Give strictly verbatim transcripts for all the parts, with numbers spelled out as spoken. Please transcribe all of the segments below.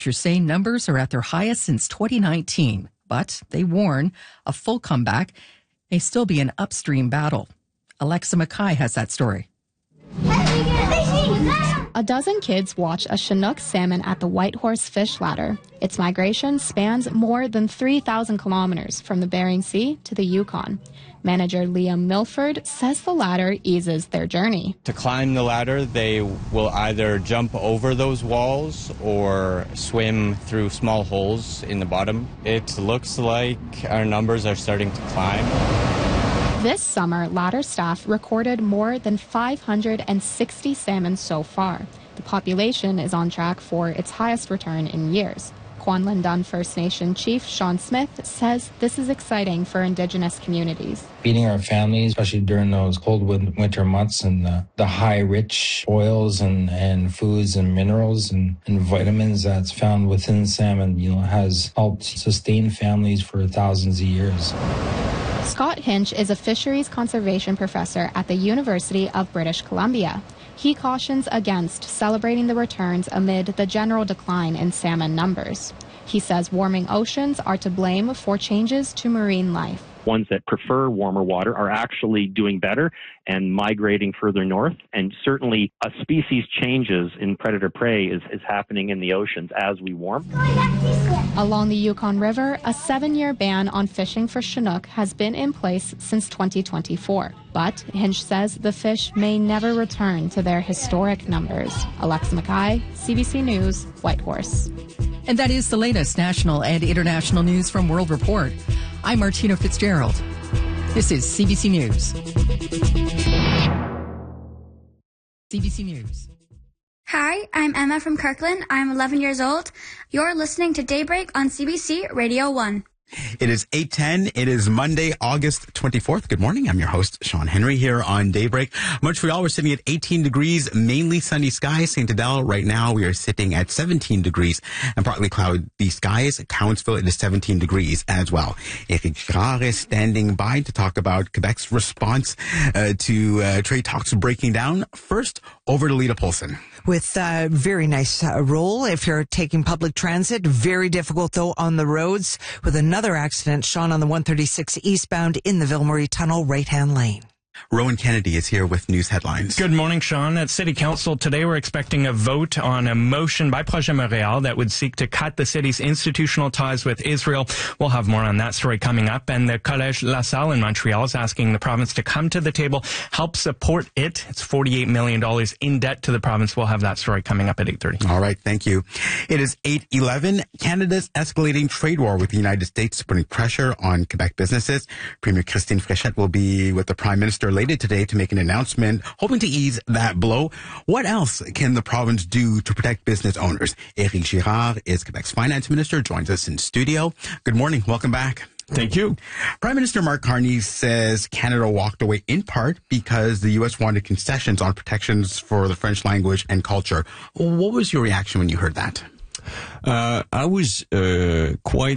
You're saying numbers are at their highest since twenty nineteen, but they warn a full comeback may still be an upstream battle. Alexa Mackay has that story. A dozen kids watch a Chinook salmon at the Whitehorse Fish Ladder. Its migration spans more than three thousand kilometers from the Bering Sea to the Yukon. Manager Liam Milford says the ladder eases their journey. To climb the ladder, they will either jump over those walls or swim through small holes in the bottom. It looks like our numbers are starting to climb. This summer, ladder staff recorded more than five hundred sixty salmon so far. The population is on track for its highest return in years. Kwanlin Dun First Nation Chief Sean Smith says this is exciting for Indigenous communities. Feeding our families, especially during those cold winter months, and the, the high rich oils and, and foods and minerals and, and vitamins that's found within salmon, you know, has helped sustain families for thousands of years. Scott Hinch is a fisheries conservation professor at the University of British Columbia. He cautions against celebrating the returns amid the general decline in salmon numbers. He says warming oceans are to blame for changes to marine life. Ones that prefer warmer water are actually doing better and migrating further north. And certainly a species changes in predator-prey is, is happening in the oceans as we warm. Along the Yukon River, a seven-year ban on fishing for Chinook has been in place since twenty twenty-four. But Hinch says the fish may never return to their historic numbers. Alexa Mackay, C B C News, Whitehorse. And that is the latest national and international news from World Report. I'm Martina Fitzgerald. This is C B C News. C B C News. Hi, I'm Emma from Kirkland. I'm eleven years old. You're listening to Daybreak on C B C Radio one. It is eight ten. It is Monday, August twenty-fourth. Good morning. I'm your host, Sean Henry, here on Daybreak. Montreal, we're sitting at eighteen degrees, mainly sunny skies. Saint Adele, right now, we are sitting at seventeen degrees and partly cloudy skies. Cowansville, it is seventeen degrees as well. Eric Girard is standing by to talk about Quebec's response uh, to uh, trade talks breaking down. First, over to Lita Polson. With a very nice uh, roll if you're taking public transit. Very difficult, though, on the roads with another accident, Sean, on the one thirty-six eastbound in the Ville-Marie Tunnel, right-hand lane. Rowan Kennedy is here with news headlines. Good morning, Sean. At City Council today, we're expecting a vote on a motion by Projet Montréal that would seek to cut the city's institutional ties with Israel. We'll have more on that story coming up. And the Collège La Salle in Montreal is asking the province to come to the table, help support it. It's forty-eight million dollars in debt to the province. We'll have that story coming up at eight thirty. All right, thank you. It is eight eleven. Canada's escalating trade war with the United States putting pressure on Quebec businesses. Premier Christine Fréchette will be with the Prime Minister later today to make an announcement, hoping to ease that blow. What else can the province do to protect business owners? Eric Girard is Quebec's finance minister, joins us in studio. Good morning. Welcome back. Thank you. Prime Minister Mark Carney says Canada walked away in part because the U S wanted concessions on protections for the French language and culture. What was your reaction when you heard that? Uh, I was uh, quite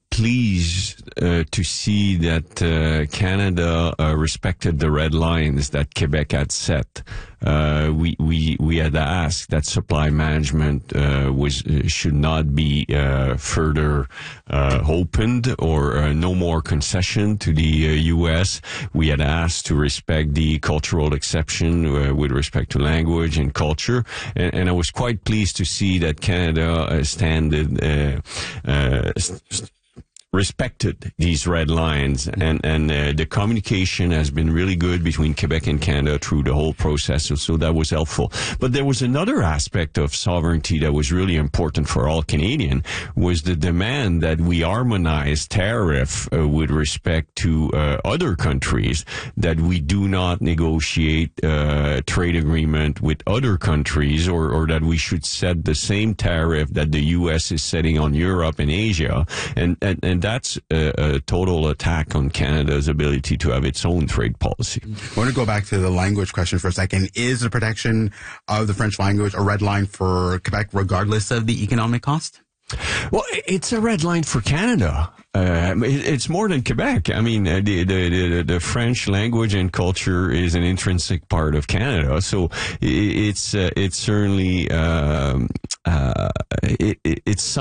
pleased uh, to see that uh, Canada uh, respected the red lines that Quebec had set. Uh, we we we had asked that supply management uh, was uh, should not be uh, further uh, opened or uh, no more concession to the uh, U S. We had asked to respect the cultural exception uh, with respect to language and culture, and, and I was quite pleased to see that Canada uh, standed. Uh, uh, st- respected these red lines, and and uh, the communication has been really good between Quebec and Canada through the whole process, so, so that was helpful. But there was another aspect of sovereignty that was really important for all Canadian, was the demand that we harmonize tariff uh, with respect to uh, other countries, that we do not negotiate uh, trade agreement with other countries, or, or that we should set the same tariff that the U S is setting on Europe and Asia, and and, and that's a, a total attack on Canada's ability to have its own trade policy. I want to go back to the language question for a second. Is the protection of the French language a red line for Quebec, regardless of the economic cost? Well, it's a red line for Canada. Uh, it's more than Quebec. I mean, uh, the, the, the, the French language and culture is an intrinsic part of Canada. So it's, uh, it's certainly, um, uh, it, it's